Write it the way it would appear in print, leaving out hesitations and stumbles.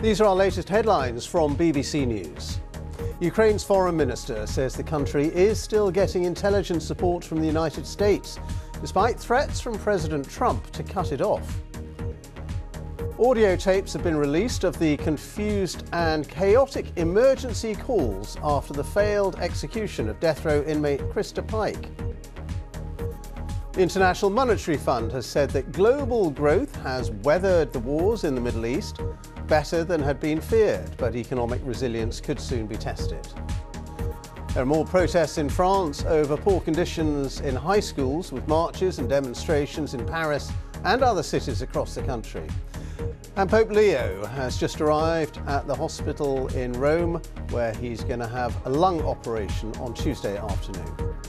These are our latest headlines from BBC News. Ukraine's foreign minister says the country is still getting intelligence support from the United States, despite threats from President Trump to cut it off. Audio tapes have been released of the confused and chaotic emergency calls after the failed execution of death row inmate Krista Pike. The International Monetary Fund has said that global growth has weathered the wars in the Middle East better than had been feared, but economic resilience could soon be tested. There are more protests in France over poor conditions in high schools, with marches and demonstrations in Paris and other cities across the country. And Pope Leo has just arrived at the hospital in Rome, where he's going to have a lung operation on Tuesday afternoon.